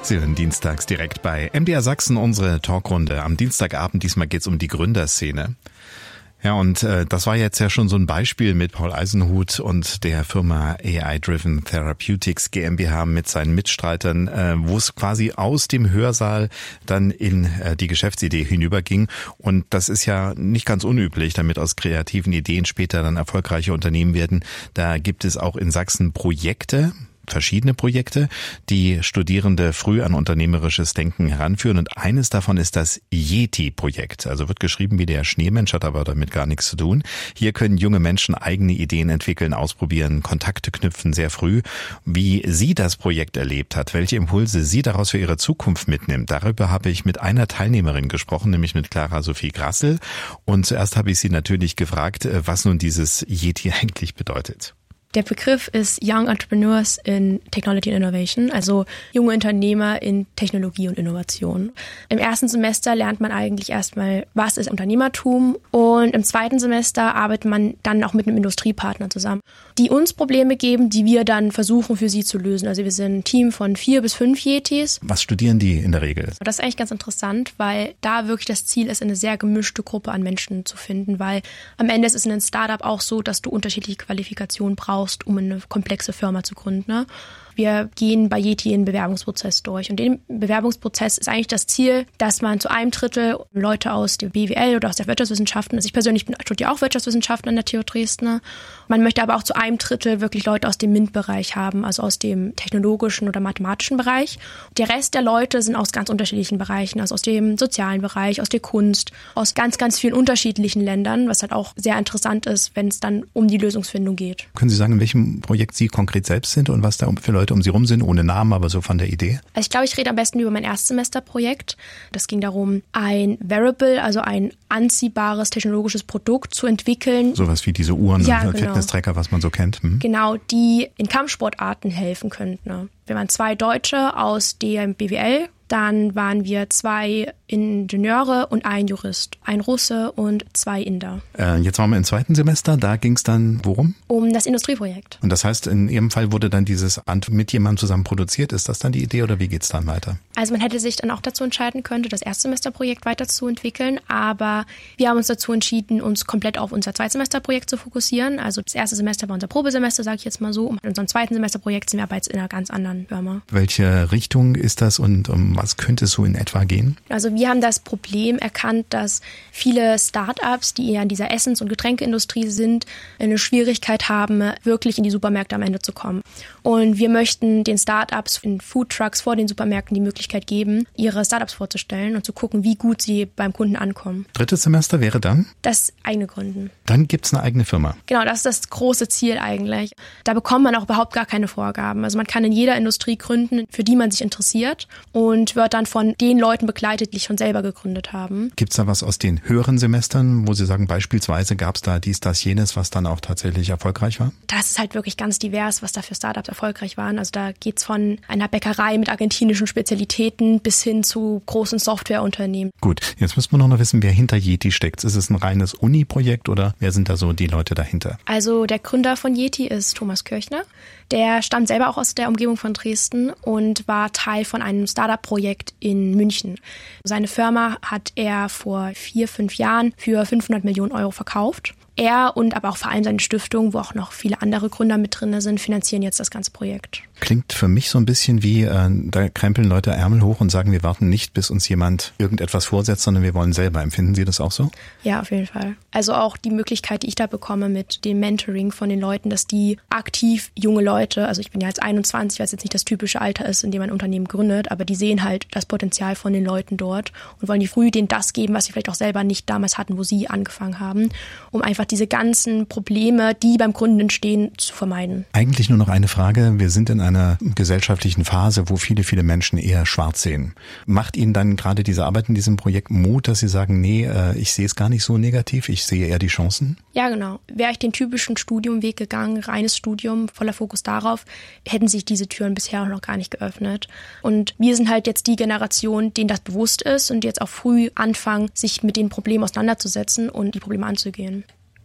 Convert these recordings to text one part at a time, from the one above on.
Sie hören dienstags direkt bei MDR Sachsen unsere Talkrunde. Am Dienstagabend, diesmal geht's um die Gründerszene. Ja, und das war jetzt ja schon so ein Beispiel mit Paul Eisenhut und der Firma AI-Driven Therapeutics GmbH mit seinen Mitstreitern, wo es quasi aus dem Hörsaal dann in die Geschäftsidee hinüberging. Und das ist ja nicht ganz unüblich, damit aus kreativen Ideen später dann erfolgreiche Unternehmen werden. Da gibt es auch in Sachsen verschiedene Projekte, die Studierende früh an unternehmerisches Denken heranführen. Und eines davon ist das Yeti-Projekt. Also wird geschrieben wie der Schneemensch, hat aber damit gar nichts zu tun. Hier können junge Menschen eigene Ideen entwickeln, ausprobieren, Kontakte knüpfen sehr früh. Wie sie das Projekt erlebt hat, welche Impulse sie daraus für ihre Zukunft mitnimmt, darüber habe ich mit einer Teilnehmerin gesprochen, nämlich mit Clara Sophie Grassel. Und zuerst habe ich sie natürlich gefragt, was nun dieses Yeti eigentlich bedeutet. Der Begriff ist Young Entrepreneurs in Technology and Innovation, also junge Unternehmer in Technologie und Innovation. Im ersten Semester lernt man eigentlich erstmal, was ist Unternehmertum, und im zweiten Semester arbeitet man dann auch mit einem Industriepartner zusammen, die uns Probleme geben, die wir dann versuchen für sie zu lösen. Also wir sind ein Team von 4 bis 5 Yetis. Was studieren die in der Regel? Das ist eigentlich ganz interessant, weil da wirklich das Ziel ist, eine sehr gemischte Gruppe an Menschen zu finden, weil am Ende ist es in einem Startup auch so, dass du unterschiedliche Qualifikationen brauchst, um eine komplexe Firma zu gründen. Ne? Wir gehen bei Yeti einen Bewerbungsprozess durch. Und in dem Bewerbungsprozess ist eigentlich das Ziel, dass man zu einem Drittel Leute aus der BWL oder aus der Wirtschaftswissenschaften, also ich persönlich studiere auch Wirtschaftswissenschaften an der TU Dresden. Man möchte aber auch zu einem Drittel wirklich Leute aus dem MINT-Bereich haben, also aus dem technologischen oder mathematischen Bereich. Der Rest der Leute sind aus ganz unterschiedlichen Bereichen, also aus dem sozialen Bereich, aus der Kunst, aus ganz, ganz vielen unterschiedlichen Ländern, was halt auch sehr interessant ist, wenn es dann um die Lösungsfindung geht. Können Sie sagen, in welchem Projekt Sie konkret selbst sind und was da für Leute um Sie rum sind, ohne Namen, aber so von der Idee? Also ich glaube, ich rede am besten über mein Erstsemesterprojekt. Das ging darum, ein Wearable, also ein anziehbares technologisches Produkt zu entwickeln. Sowas wie diese Uhren, ja, genau. Fitness-Tracker, was man so kennt. Genau, die in Kampfsportarten helfen könnten. Ne? Wir waren 2 Deutsche aus dem BWL. Dann waren wir 2 Ingenieure und ein Jurist, ein Russe und 2 Inder. Jetzt waren wir im zweiten Semester, da ging es dann worum? Um das Industrieprojekt. Und das heißt, in Ihrem Fall wurde dann dieses mit jemandem zusammen produziert. Ist das dann die Idee oder wie geht's dann weiter? Also man hätte sich dann auch dazu entscheiden können, das Erstsemesterprojekt weiterzuentwickeln, aber wir haben uns dazu entschieden, uns komplett auf unser Zweitsemesterprojekt zu fokussieren. Also das erste Semester war unser Probesemester, sage ich jetzt mal so. Und in unserem zweiten Semesterprojekt sind wir aber jetzt in einer ganz anderen Firma. Welche Richtung ist das und was könnte es so in etwa gehen? Also wir haben das Problem erkannt, dass viele Start-ups, die eher in dieser Essens- und Getränkeindustrie sind, eine Schwierigkeit haben, wirklich in die Supermärkte am Ende zu kommen. Und wir möchten den Start-ups in Foodtrucks vor den Supermärkten die Möglichkeit geben, ihre Start-ups vorzustellen und zu gucken, wie gut sie beim Kunden ankommen. Drittes Semester wäre dann? Das eigene Gründen. Dann gibt's eine eigene Firma. Genau, das ist das große Ziel eigentlich. Da bekommt man auch überhaupt gar keine Vorgaben. Also man kann in jeder Industrie gründen, für die man sich interessiert, und wird dann von den Leuten begleitet, die schon selber gegründet haben. Gibt's da was aus den höheren Semestern, wo Sie sagen, beispielsweise gab's da dies, das, jenes, was dann auch tatsächlich erfolgreich war? Das ist halt wirklich ganz divers, was da für Startups erfolgreich waren. Also da geht's von einer Bäckerei mit argentinischen Spezialitäten bis hin zu großen Softwareunternehmen. Gut, jetzt müssen wir noch wissen, wer hinter Yeti steckt. Ist es ein reines Uni-Projekt oder wer sind da so die Leute dahinter? Also der Gründer von Yeti ist Thomas Kirchner. Der stammt selber auch aus der Umgebung von Dresden und war Teil von einem Startup-Projekt in München. Seine Firma hat er vor 4-5 Jahren für 500 Millionen Euro verkauft. Er und aber auch vor allem seine Stiftung, wo auch noch viele andere Gründer mit drin sind, finanzieren jetzt das ganze Projekt. Klingt für mich so ein bisschen wie, da krempeln Leute Ärmel hoch und sagen, wir warten nicht, bis uns jemand irgendetwas vorsetzt, sondern wir wollen selber. Empfinden Sie das auch so? Ja, auf jeden Fall. Also auch die Möglichkeit, die ich da bekomme mit dem Mentoring von den Leuten, dass die aktiv junge Leute, also ich bin ja jetzt 21, was jetzt nicht das typische Alter ist, in dem man ein Unternehmen gründet, aber die sehen halt das Potenzial von den Leuten dort und wollen die früh denen das geben, was sie vielleicht auch selber nicht damals hatten, wo sie angefangen haben, um einfach diese ganzen Probleme, die beim Gründen entstehen, zu vermeiden. Eigentlich nur noch eine Frage. Wir sind in einer gesellschaftlichen Phase, wo viele, viele Menschen eher schwarz sehen. Macht Ihnen dann gerade diese Arbeit in diesem Projekt Mut, dass Sie sagen, nee, ich sehe es gar nicht so negativ, ich sehe eher die Chancen? Ja, genau. Wäre ich den typischen Studiumweg gegangen, reines Studium, voller Fokus darauf, hätten sich diese Türen bisher auch noch gar nicht geöffnet. Und wir sind halt jetzt die Generation, denen das bewusst ist und jetzt auch früh anfangen, sich mit den Problemen auseinanderzusetzen und die Probleme anzugehen.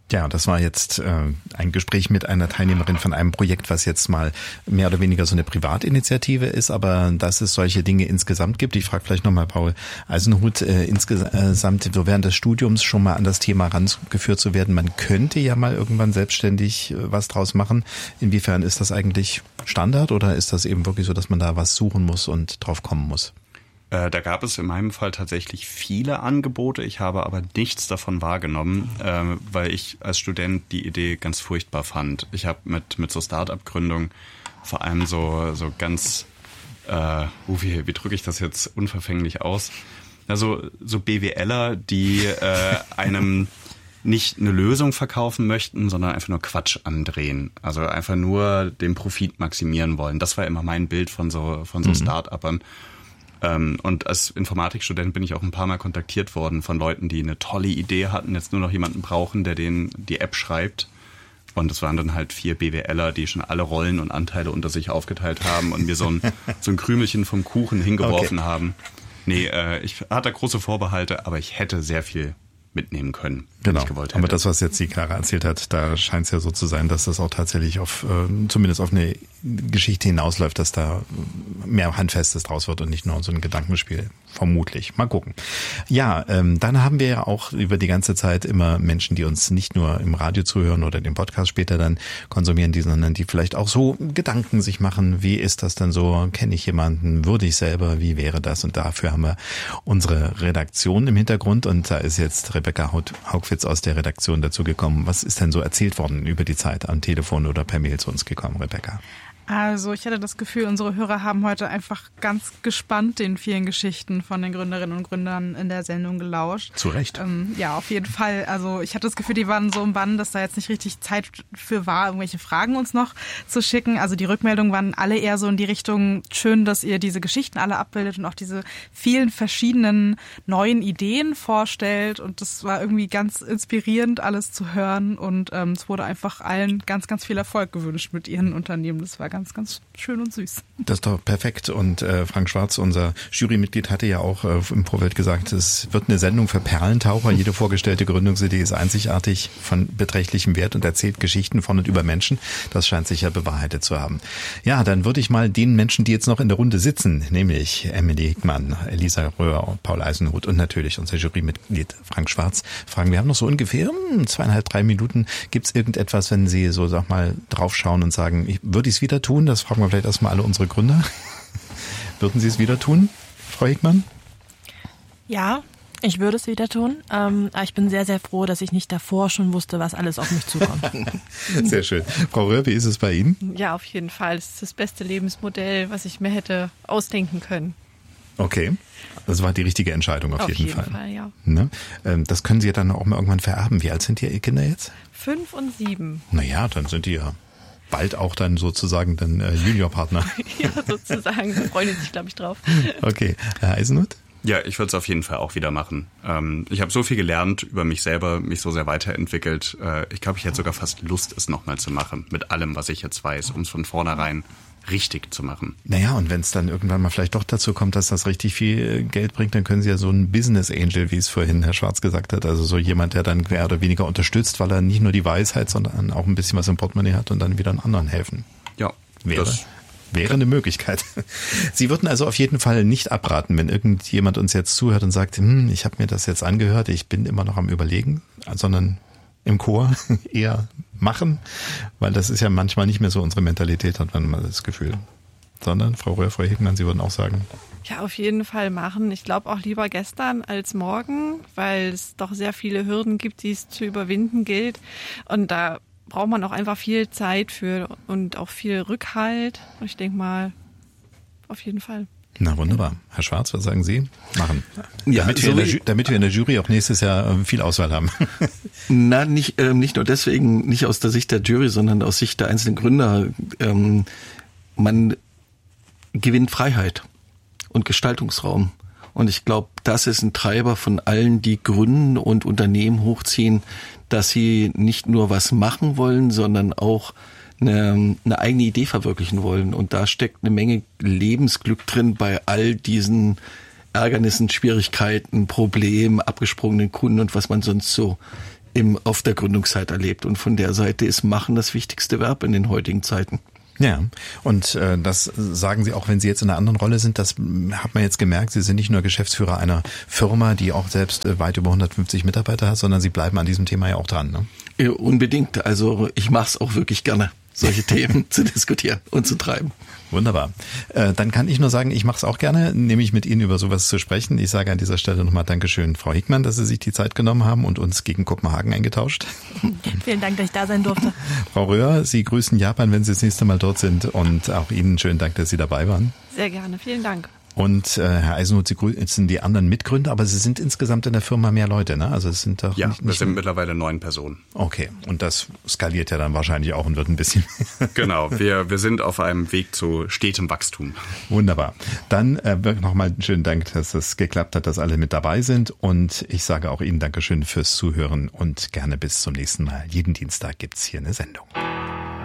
Ja, das war jetzt ein Gespräch mit einer Teilnehmerin von einem Projekt, was jetzt mal mehr oder weniger so eine Privatinitiative ist, aber dass es solche Dinge insgesamt gibt. Ich frage vielleicht nochmal Paul Eisenhut, insgesamt so während des Studiums schon mal an das Thema rangeführt zu werden. Man könnte ja mal irgendwann selbstständig was draus machen. Inwiefern ist das eigentlich Standard oder ist das eben wirklich so, dass man da was suchen muss und drauf kommen muss? Da gab es in meinem Fall tatsächlich viele Angebote. Ich habe aber nichts davon wahrgenommen, weil ich als Student die Idee ganz furchtbar fand. Ich habe mit so Start-up-Gründung vor allem so ganz, wie drücke ich das jetzt unverfänglich aus? Also so BWLer, die einem nicht eine Lösung verkaufen möchten, sondern einfach nur Quatsch andrehen. Also einfach nur den Profit maximieren wollen. Das war immer mein Bild von so Start-Upern. Und als Informatikstudent bin ich auch ein paar Mal kontaktiert worden von Leuten, die eine tolle Idee hatten, jetzt nur noch jemanden brauchen, der denen die App schreibt. Und es waren dann halt 4 BWLer, die schon alle Rollen und Anteile unter sich aufgeteilt haben und mir so ein Krümelchen vom Kuchen hingeworfen haben. Nee, ich hatte große Vorbehalte, aber ich hätte sehr viel mitnehmen können, wenn ich gewollt hätte. Aber das, was jetzt die Clara erzählt hat, da scheint es ja so zu sein, dass das auch tatsächlich zumindest auf eine Geschichte hinausläuft, dass da mehr Handfestes draus wird und nicht nur so ein Gedankenspiel. Vermutlich. Mal gucken. Ja, dann haben wir ja auch über die ganze Zeit immer Menschen, die uns nicht nur im Radio zuhören oder den Podcast später dann konsumieren, sondern die vielleicht auch so Gedanken sich machen, wie ist das denn so, kenne ich jemanden, würde ich selber, wie wäre das? Und dafür haben wir unsere Redaktion im Hintergrund und da ist jetzt Rebecca Haugwitz aus der Redaktion dazu gekommen. Was ist denn so erzählt worden über die Zeit am Telefon oder per Mail zu uns gekommen, Rebecca? Also ich hatte das Gefühl, unsere Hörer haben heute einfach ganz gespannt den vielen Geschichten von den Gründerinnen und Gründern in der Sendung gelauscht. Zu Recht. Ja, auf jeden Fall. Also ich hatte das Gefühl, die waren so im Bann, dass da jetzt nicht richtig Zeit für war, irgendwelche Fragen uns noch zu schicken. Also die Rückmeldungen waren alle eher so in die Richtung, schön, dass ihr diese Geschichten alle abbildet und auch diese vielen verschiedenen neuen Ideen vorstellt. Und das war irgendwie ganz inspirierend, alles zu hören. Und es wurde einfach allen ganz, ganz viel Erfolg gewünscht mit ihren Unternehmen. Das war ganz, ganz schön und süß. Das ist doch perfekt. Und Frank Schwarz, unser Jurymitglied, hatte ja auch im Vorfeld gesagt, es wird eine Sendung für Perlentaucher. Jede vorgestellte Gründungsidee ist einzigartig, von beträchtlichem Wert und erzählt Geschichten von und über Menschen. Das scheint sich ja bewahrheitet zu haben. Ja, dann würde ich mal den Menschen, die jetzt noch in der Runde sitzen, nämlich Emily Hickmann, Elisa Röhr, Paul Eisenhut und natürlich unser Jurymitglied Frank Schwarz, fragen. Wir haben noch so ungefähr 2,5, 3 Minuten. Gibt es irgendetwas, wenn Sie so, sag mal, draufschauen und sagen, würde ich es wieder tun? Das fragen wir vielleicht erstmal alle unsere Gründer. Würden Sie es wieder tun, Frau Hickmann? Ja, ich würde es wieder tun. Aber ich bin sehr, sehr froh, dass ich nicht davor schon wusste, was alles auf mich zukommt. Sehr schön. Frau Röhr, wie ist es bei Ihnen? Ja, auf jeden Fall. Es ist das beste Lebensmodell, was ich mir hätte ausdenken können. Okay, das war die richtige Entscheidung auf jeden Fall. Auf jeden Fall, ja. Ne? Das können Sie ja dann auch mal irgendwann vererben. Wie alt sind Ihre Kinder jetzt? 5 und 7. Naja, dann sind die ja bald auch dann sozusagen dann Juniorpartner. Ja, sozusagen. Da freuen sich, glaube ich, drauf. Okay, Herr Eisenhut? Ja, ich würde es auf jeden Fall auch wieder machen. Ich habe so viel gelernt über mich selber, mich so sehr weiterentwickelt. Ich glaube, ich hätte sogar fast Lust, es nochmal zu machen. Mit allem, was ich jetzt weiß, um es von vornherein richtig zu machen. Naja, und wenn es dann irgendwann mal vielleicht doch dazu kommt, dass das richtig viel Geld bringt, dann können Sie ja so ein Business Angel, wie es vorhin Herr Schwarz gesagt hat, also so jemand, der dann mehr oder weniger unterstützt, weil er nicht nur die Weisheit, sondern auch ein bisschen was im Portemonnaie hat und dann wieder einen anderen helfen. Ja, Wäre eine Möglichkeit. Sie würden also auf jeden Fall nicht abraten, wenn irgendjemand uns jetzt zuhört und sagt, ich habe mir das jetzt angehört, ich bin immer noch am Überlegen, sondern im Chor eher machen, weil das ist ja manchmal nicht mehr so unsere Mentalität, hat man mal das Gefühl. Sondern, Frau Röhr, Frau Hickmann, Sie würden auch sagen? Ja, auf jeden Fall machen. Ich glaube auch lieber gestern als morgen, weil es doch sehr viele Hürden gibt, die es zu überwinden gilt. Und da braucht man auch einfach viel Zeit für und auch viel Rückhalt. Und ich denke mal, auf jeden Fall. Na wunderbar. Herr Schwarz, was sagen Sie? Machen. Ja, damit wir in der Jury auch nächstes Jahr viel Auswahl haben. Na, nicht nur deswegen, nicht aus der Sicht der Jury, sondern aus Sicht der einzelnen Gründer. Man gewinnt Freiheit und Gestaltungsraum. Und ich glaube, das ist ein Treiber von allen, die gründen und Unternehmen hochziehen, dass sie nicht nur was machen wollen, sondern auch eine eigene Idee verwirklichen wollen. Und da steckt eine Menge Lebensglück drin bei all diesen Ärgernissen, Schwierigkeiten, Problemen, abgesprungenen Kunden und was man sonst so auf der Gründungszeit erlebt. Und von der Seite ist Machen das wichtigste Verb in den heutigen Zeiten. Ja, und das sagen Sie auch, wenn Sie jetzt in einer anderen Rolle sind, das hat man jetzt gemerkt, Sie sind nicht nur Geschäftsführer einer Firma, die auch selbst weit über 150 Mitarbeiter hat, sondern Sie bleiben an diesem Thema ja auch dran, ne? Ja, unbedingt. Also ich mache es auch wirklich gerne, solche Themen zu diskutieren und zu treiben. Wunderbar. Dann kann ich nur sagen, ich mache es auch gerne, nämlich mit Ihnen über sowas zu sprechen. Ich sage an dieser Stelle nochmal Dankeschön, Frau Hickmann, dass Sie sich die Zeit genommen haben und uns gegen Kopenhagen eingetauscht. Vielen Dank, dass ich da sein durfte. Frau Röhr, Sie grüßen Japan, wenn Sie das nächste Mal dort sind, und auch Ihnen schönen Dank, dass Sie dabei waren. Sehr gerne, vielen Dank. Und Herr Eisenhut, Sie grüßen die anderen Mitgründer, aber Sie sind insgesamt in der Firma mehr Leute, ne? Also es sind doch ja, nicht wir sind mittlerweile 9 Personen. Okay, und das skaliert ja dann wahrscheinlich auch und wird ein bisschen. Genau, wir sind auf einem Weg zu stetem Wachstum. Wunderbar. Dann nochmal schönen Dank, dass es geklappt hat, dass alle mit dabei sind, und ich sage auch Ihnen Dankeschön fürs Zuhören und gerne bis zum nächsten Mal. Jeden Dienstag gibt's hier eine Sendung.